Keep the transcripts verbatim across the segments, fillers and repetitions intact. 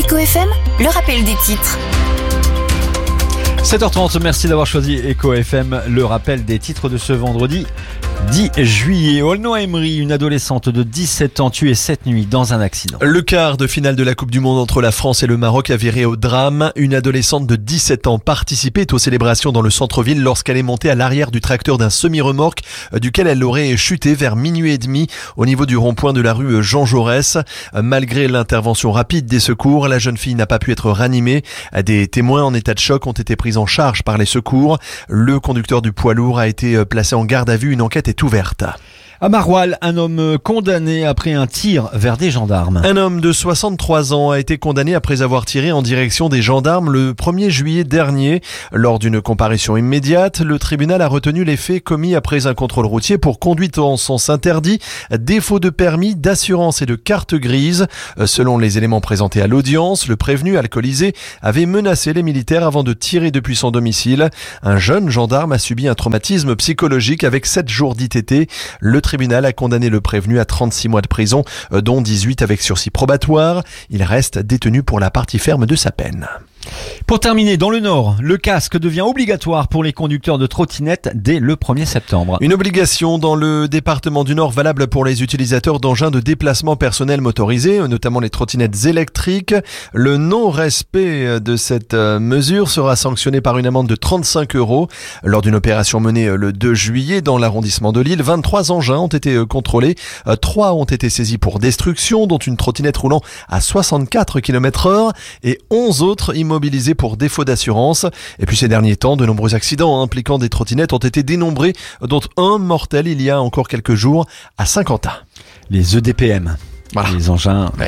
Eco F M, le rappel des titres. sept heures trente, merci d'avoir choisi Eco F M, le rappel des titres de ce vendredi dix juillet. Aulnoy-Emery, une adolescente de dix-sept ans tuée cette nuit dans un accident. Le quart de finale de la Coupe du Monde entre la France et le Maroc a viré au drame. Une adolescente de dix-sept ans participait aux célébrations dans le centre-ville lorsqu'elle est montée à l'arrière du tracteur d'un semi-remorque duquel elle aurait chuté vers minuit et demi au niveau du rond-point de la rue Jean Jaurès. Malgré l'intervention rapide des secours, la jeune fille n'a pas pu être ranimée. Des témoins en état de choc ont été pris en charge par les secours. Le conducteur du poids lourd a été placé en garde à vue. Une enquête est ouverte. À Maroilles, un homme condamné après un tir vers des gendarmes. Un homme de soixante-trois ans a été condamné après avoir tiré en direction des gendarmes le premier juillet dernier. Lors d'une comparution immédiate, le tribunal a retenu les faits commis après un contrôle routier pour conduite en sens interdit, défaut de permis, d'assurance et de carte grise. Selon les éléments présentés à l'audience, le prévenu alcoolisé avait menacé les militaires avant de tirer depuis son domicile. Un jeune gendarme a subi un traumatisme psychologique avec sept jours d'I T T. Le tribunal a condamné le prévenu à trente-six mois de prison, dont dix-huit avec sursis probatoire. Il reste détenu pour la partie ferme de sa peine. Pour terminer, dans le Nord, le casque devient obligatoire pour les conducteurs de trottinettes dès le premier septembre. Une obligation dans le département du Nord valable pour les utilisateurs d'engins de déplacement personnel motorisés, notamment les trottinettes électriques. Le non-respect de cette mesure sera sanctionné par une amende de trente-cinq euros. Lors d'une opération menée le deux juillet dans l'arrondissement de Lille, vingt-trois engins ont été contrôlés. trois ont été saisis pour destruction, dont une trottinette roulant à soixante-quatre kilomètres heure et onze autres immobilisés pour défaut d'assurance. Et puis ces derniers temps, de nombreux accidents impliquant des trottinettes ont été dénombrés, dont un mortel il y a encore quelques jours à Saint-Quentin. Les E D P M, voilà. Les engins... Ouais.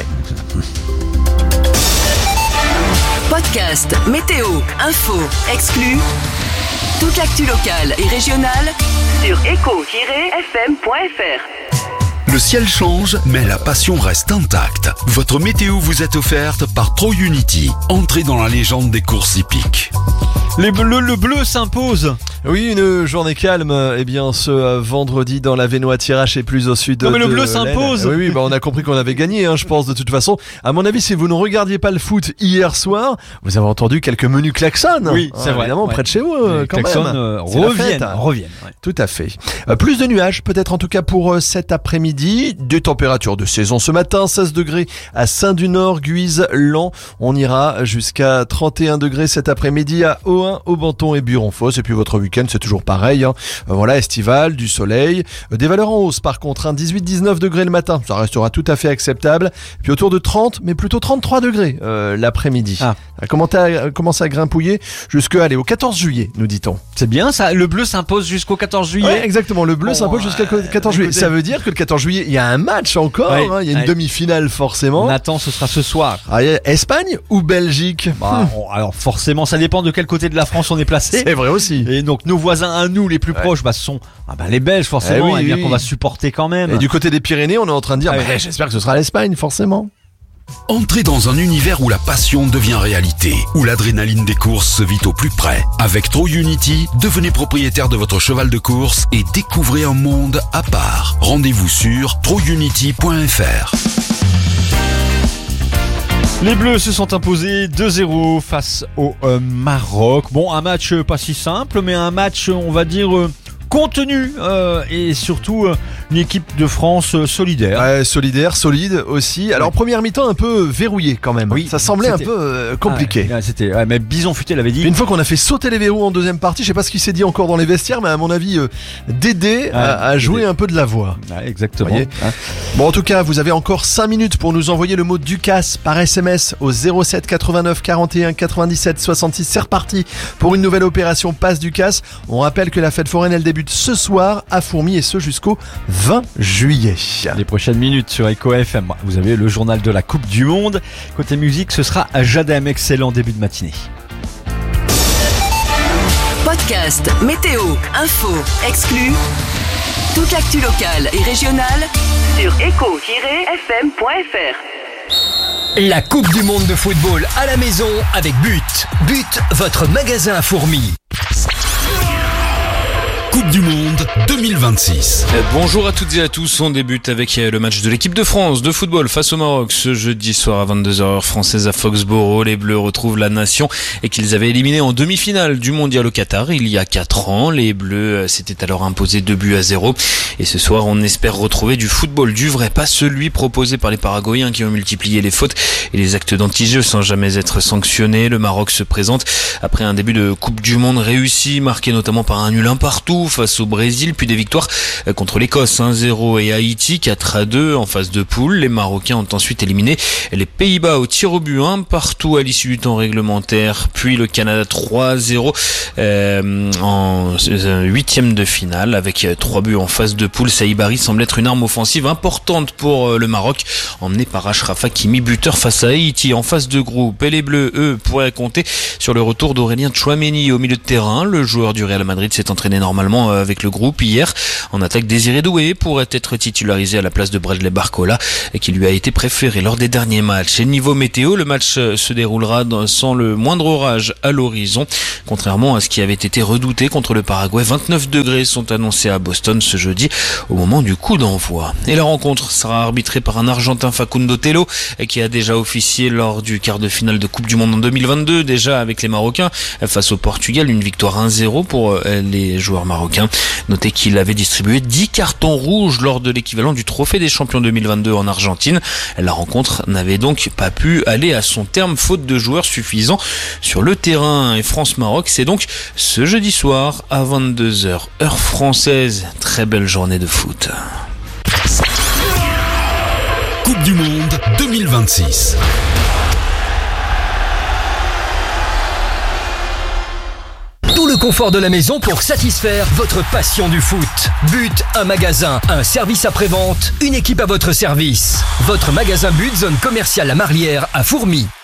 Podcast, météo, info, exclus. Toute l'actu locale et régionale sur eco tiret f m point f r. Le ciel change, mais la passion reste intacte. Votre météo vous est offerte par TroUnity. Entrez dans la légende des courses hippiques. Les bleus, le bleu s'impose. Oui, une journée calme, eh bien, ce vendredi dans la Vénois-Thiérache et plus au sud. Non, mais le bleu l'Aisne. s'impose. Oui, oui, bah, on a compris qu'on avait gagné, hein, je pense, de toute façon. À mon avis, si vous ne regardiez pas le foot hier soir, vous avez entendu quelques menus klaxons. Oui, c'est hein, vrai. Évidemment, ouais. près de chez vous, euh, Les quand klaxons, même. euh, C'est la reviennent, fête, hein. reviennent. Ouais. Tout à fait. Euh, plus de nuages, peut-être en tout cas pour euh, cet après-midi. Des températures de saison ce matin, seize degrés à Saint-du-Nord, Guise, Laon. On ira jusqu'à trente et un degrés cet après-midi à Ohain, Aubenton et Buron-Fosse. Et puis votre week-end, c'est toujours pareil. Hein. Euh, voilà, estival, du soleil. Euh, des valeurs en hausse par contre, hein, dix-huit dix-neuf degrés le matin. Ça restera tout à fait acceptable. Puis autour de trente, mais plutôt trente-trois degrés euh, l'après-midi. Ah. Ça a commencé à, commencé à grimpouiller jusqu'à aller au quatorze juillet, nous dit-on. C'est bien ça, le bleu s'impose jusqu'au quatorze juillet. Ouais, exactement, le bleu Bon, s'impose jusqu'au euh, quatorze juillet. écoutez. Ça veut dire que le quatorze juillet, il y a un match encore, Ouais, hein, il y a une ouais. demi-finale forcément. Nathan, ce sera ce soir. Ah, Espagne ou Belgique? Bah, on- alors forcément, ça dépend de quel côté de la France on est placé. C'est vrai aussi. Et donc nos voisins à nous, les plus Ouais. proches, bah, ce sont ah, bah, les Belges forcément, Eh oui, et bien oui. qu'on va supporter quand même. Et du côté des Pyrénées, on est en train de dire, Ah, bah, ouais. j'espère que ce sera l'Espagne, forcément. Entrez dans un univers où la passion devient réalité, où l'adrénaline des courses se vit au plus près. Avec TroUnity, devenez propriétaire de votre cheval de course et découvrez un monde à part. Rendez-vous sur tro unity point f r. Les Bleus se sont imposés deux zéro face au euh, Maroc. Bon, un match euh, pas si simple, mais un match, euh, on va dire, euh, contenu euh, et surtout euh, une équipe de France euh, solidaire. Ouais, solidaire, solide aussi. Alors, Ouais. première mi-temps un peu verrouillé quand même. Oui, Ça semblait un c'était- peu euh, compliqué. Ah, ouais, c'était, ouais, mais Bison Futé l'avait dit. Puis une fois qu'on a fait sauter les verrous en deuxième partie, je sais pas ce qui s'est dit encore dans les vestiaires, mais à mon avis, euh, Dédé a, a Dédé. joué un peu de la voix. Ouais, exactement. Voyez. Hein. Bon, en tout cas, vous avez encore cinq minutes pour nous envoyer le mot Ducasse par S M S au zéro sept quatre-vingt-neuf quarante et un quatre-vingt-dix-sept soixante-six. C'est reparti pour une nouvelle opération Passe Ducasse. On rappelle que la fête foraine, elle débute ce soir à Fourmies et ce jusqu'au vingt juillet. Les prochaines minutes sur Eco F M, vous avez le journal de la Coupe du Monde. Côté musique, ce sera Jadem, excellent début de matinée. Podcast, météo, info, exclus. Toute l'actu locale et régionale sur eco tiret f m point f r. La Coupe du Monde de football à la maison avec But. But, votre magasin à fourmis. Coupe du Monde deux mille vingt-six. Bonjour à toutes et à tous, on débute avec le match de l'équipe de France de football face au Maroc. Ce jeudi soir à vingt-deux heures heure française à Foxborough, les Bleus retrouvent la nation et qu'ils avaient éliminé en demi-finale du mondial au Qatar il y a quatre ans. Les Bleus s'étaient alors imposés deux buts à zéro. Et ce soir, on espère retrouver du football, du vrai, pas celui proposé par les Paraguayens qui ont multiplié les fautes et les actes d'anti-jeu sans jamais être sanctionnés. Le Maroc se présente après un début de Coupe du Monde réussi, marqué notamment par un nul un partout face au Brésil, puis des victoires contre l'Écosse un zéro et Haïti quatre à deux en phase de poule. Les Marocains ont ensuite éliminé les Pays-Bas au tir au but un partout à l'issue du temps réglementaire, puis le Canada trois à zéro euh, en huitième de finale avec trois buts en phase de poule. Saïbari semble être une arme offensive importante pour le Maroc, emmené par Achraf Hakimi, buteur face à Haïti en phase de groupe. Et les Bleus, eux, pourraient compter sur le retour d'Aurélien Tchouaméni au milieu de terrain. Le joueur du Real Madrid s'est entraîné normalement avec le groupe hier. En attaque, Désiré Doué pourrait être titularisé à la place de Bradley Barcola et qui lui a été préféré lors des derniers matchs. Et niveau météo, le match se déroulera sans le moindre orage à l'horizon. Contrairement à ce qui avait été redouté contre le Paraguay, vingt-neuf degrés sont annoncés à Boston ce jeudi au moment du coup d'envoi. Et la rencontre sera arbitrée par un Argentin, Facundo Telo, qui a déjà officié lors du quart de finale de Coupe du Monde en deux mille vingt-deux, déjà avec les Marocains face au Portugal, une victoire un zéro pour les joueurs marocains. Notez qu'il avait distribué dix cartons rouges lors de l'équivalent du trophée des champions deux mille vingt-deux en Argentine. La rencontre n'avait donc pas pu aller à son terme faute de joueurs suffisants sur le terrain. Et France-Maroc, c'est donc ce jeudi soir à vingt-deux heures heure française. Très belle journée de foot. Coupe du Monde deux mille vingt-six. Tout le confort de la maison pour satisfaire votre passion du foot. But, un magasin, un service après-vente, une équipe à votre service. Votre magasin But, zone commerciale La Marlière à Fourmies.